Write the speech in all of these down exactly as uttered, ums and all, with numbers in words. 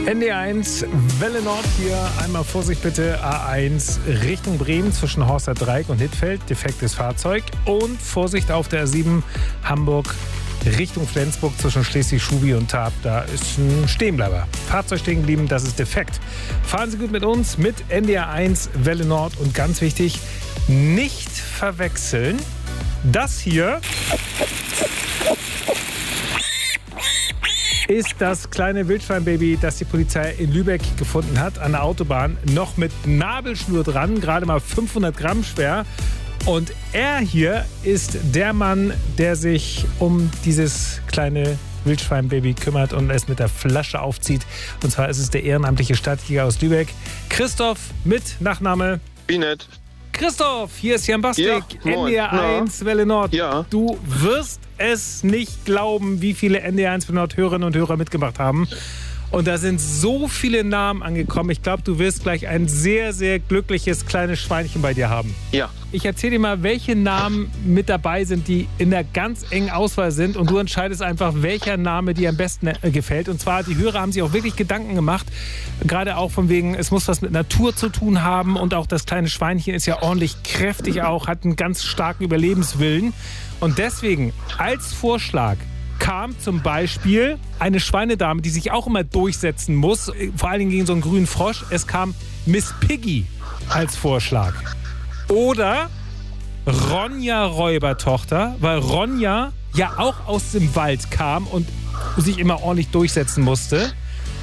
N D eins, Welle Nord hier. Einmal Vorsicht bitte, A eins Richtung Bremen zwischen Horster Dreieck und Hittfeld. Defektes Fahrzeug. Und Vorsicht auf der A sieben Hamburg Richtung Flensburg zwischen Schleswig-Schubi und Tarp. Da ist ein Stehenbleiber. Fahrzeug stehen geblieben, das ist defekt. Fahren Sie gut mit uns, mit N D eins, Welle Nord. Und ganz wichtig, nicht verwechseln. Das hier ist das kleine Wildschweinbaby, das die Polizei in Lübeck gefunden hat, an der Autobahn. Noch mit Nabelschnur dran, gerade mal fünfhundert Gramm schwer. Und er hier ist der Mann, der sich um dieses kleine Wildschweinbaby kümmert und es mit der Flasche aufzieht. Und zwar ist es der ehrenamtliche Stadtjäger aus Lübeck, Christoph mit Nachname Binet. Christoph, hier ist Jan Bastik, Ja, N D eins, Welle Nord. Ja. Du wirst es nicht glauben, wie viele N D eins Welle Nord Hörerinnen und Hörer mitgemacht haben. Und da sind so viele Namen angekommen. Ich glaube, du wirst gleich ein sehr, sehr glückliches kleines Schweinchen bei dir haben. Ja. Ich erzähle dir mal, welche Namen mit dabei sind, die in der ganz engen Auswahl sind. Und du entscheidest einfach, welcher Name dir am besten äh, gefällt. Und zwar, die Hörer haben sich auch wirklich Gedanken gemacht. Gerade auch von wegen, es muss was mit Natur zu tun haben. Und auch das kleine Schweinchen ist ja ordentlich kräftig auch, hat einen ganz starken Überlebenswillen. Und deswegen als Vorschlag kam zum Beispiel eine Schweinedame, die sich auch immer durchsetzen muss, vor allen Dingen gegen so einen grünen Frosch. Es kam Miss Piggy als Vorschlag. Oder Ronja Räubertochter, weil Ronja ja auch aus dem Wald kam und sich immer ordentlich durchsetzen musste.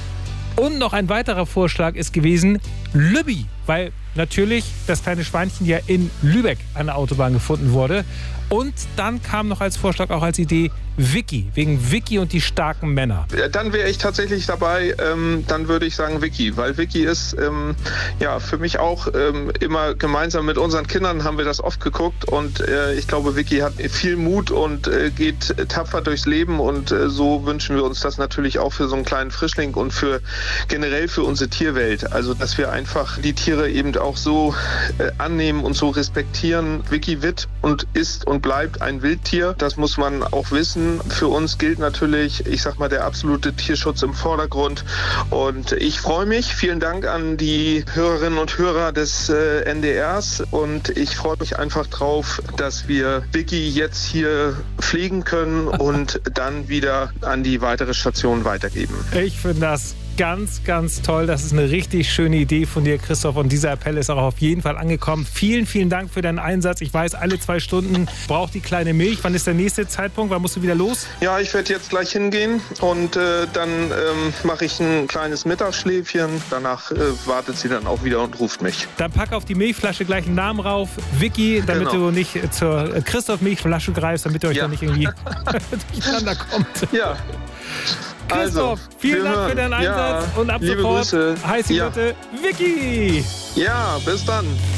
Und noch ein weiterer Vorschlag ist gewesen Lübbi, weil natürlich das kleine Schweinchen ja in Lübeck an der Autobahn gefunden wurde. Und dann kam noch als Vorschlag, auch als Idee, Vicky, wegen Vicky und die starken Männer. Dann wäre ich tatsächlich dabei, ähm, dann würde ich sagen Vicky, weil Vicky ist ähm, ja für mich auch ähm, immer gemeinsam mit unseren Kindern haben wir das oft geguckt und äh, ich glaube, Vicky hat viel Mut und äh, geht tapfer durchs Leben und äh, so wünschen wir uns das natürlich auch für so einen kleinen Frischling und für generell für unsere Tierwelt. Also, dass wir einfach die Tiere eben auch so äh, annehmen und so respektieren. Vicky wird und ist und bleibt ein Wildtier. Das muss man auch wissen. Für uns gilt natürlich, ich sag mal, der absolute Tierschutz im Vordergrund. Und ich freue mich. Vielen Dank an die Hörerinnen und Hörer des äh, N D Rs. Und ich freue mich einfach drauf, dass wir Vicky jetzt hier pflegen können und dann wieder an die weitere Station weitergeben. Ich finde das ganz, ganz toll. Das ist eine richtig schöne Idee von dir, Christoph. Und dieser Appell ist auch auf jeden Fall angekommen. Vielen, vielen Dank für deinen Einsatz. Ich weiß, alle zwei Stunden braucht die kleine Milch. Wann ist der nächste Zeitpunkt? Wann musst du wieder los? Ja, ich werde jetzt gleich hingehen und äh, dann ähm, mache ich ein kleines Mittagsschläfchen. Danach äh, wartet sie dann auch wieder und ruft mich. Dann pack auf die Milchflasche gleich einen Namen rauf. Vicky, damit genau. du nicht zur Christoph-Milchflasche greifst, damit ihr euch ja. da nicht irgendwie durcheinander kommt. Ja. Christoph, also, vielen Dank hören. für deinen Einsatz ja, und ab liebe sofort Grüße. heißt die ja. bitte Vicky. Ja, bis dann.